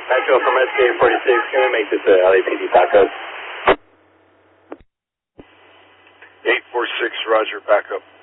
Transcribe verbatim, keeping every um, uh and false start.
Metro from S K forty-six, can we make this a L A P D backup? eight four six, roger, backup.